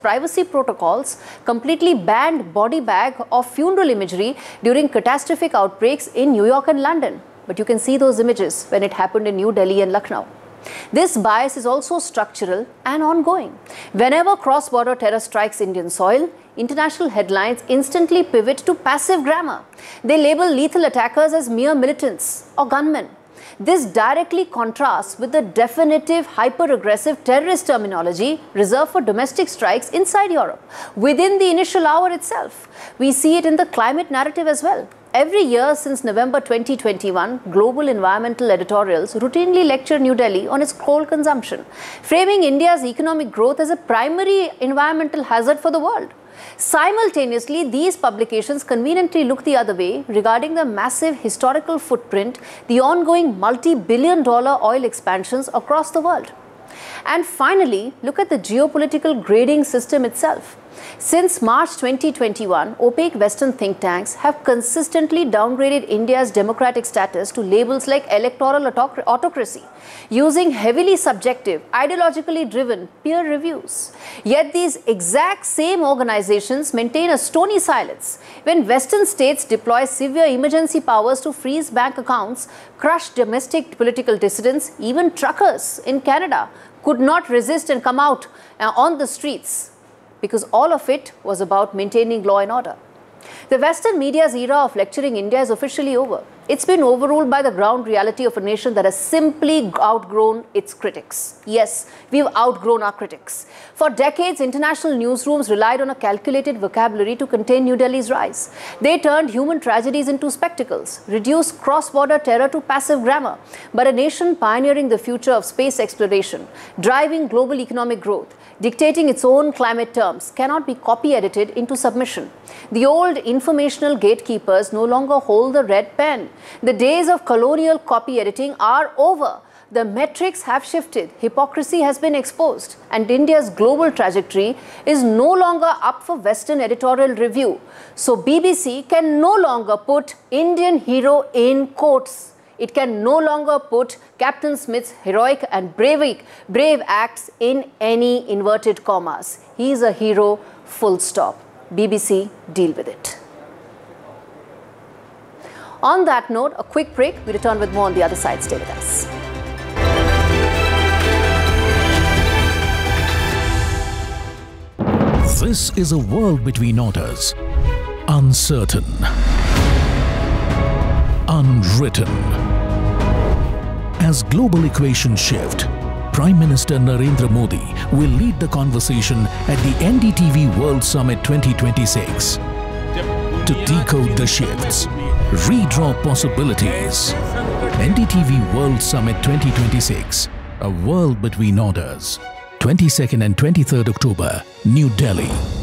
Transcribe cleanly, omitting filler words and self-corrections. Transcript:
privacy protocols completely banned body bag or funeral imagery during catastrophic outbreaks in New York and London. But you can see those images when it happened in New Delhi and Lucknow. This bias is also structural and ongoing. Whenever cross-border terror strikes Indian soil, international headlines instantly pivot to passive grammar. They label lethal attackers as mere militants or gunmen. This directly contrasts with the definitive hyper-aggressive terrorist terminology reserved for domestic strikes inside Europe, within the initial hour itself. We see it in the climate narrative as well. Every year since November 2021, global environmental editorials routinely lecture New Delhi on its coal consumption, framing India's economic growth as a primary environmental hazard for the world. Simultaneously, these publications conveniently look the other way regarding the massive historical footprint, the ongoing multi-billion-dollar oil expansions across the world. And finally, look at the geopolitical grading system itself. Since March 2021, opaque Western think tanks have consistently downgraded India's democratic status to labels like electoral autocracy, using heavily subjective, ideologically driven peer reviews. Yet these exact same organizations maintain a stony silence when Western states deploy severe emergency powers to freeze bank accounts, crush domestic political dissidents. Even truckers in Canada could not resist and come out on the streets, because all of it was about maintaining law and order. The Western media's era of lecturing India is officially over. It's been overruled by the ground reality of a nation that has simply outgrown its critics. Yes, we've outgrown our critics. For decades, international newsrooms relied on a calculated vocabulary to contain New Delhi's rise. They turned human tragedies into spectacles, reduced cross-border terror to passive grammar. But a nation pioneering the future of space exploration, driving global economic growth, dictating its own climate terms, cannot be copy-edited into submission. The old informational gatekeepers no longer hold the red pen. The days of colonial copy editing are over. The metrics have shifted, hypocrisy has been exposed, and India's global trajectory is no longer up for Western editorial review. So BBC can no longer put Indian hero in quotes. It can no longer put Captain Smith's heroic and brave acts in any inverted commas. He is a hero, full stop. BBC, deal with it. On that note, a quick break. We return with more on the other side. Stay with us. This is a world between orders. Uncertain. Unwritten. As global equations shift, Prime Minister Narendra Modi will lead the conversation at the NDTV World Summit 2026 to decode the shifts, redraw possibilities. NDTV World Summit 2026, a world between orders. 22nd and 23rd October, New Delhi.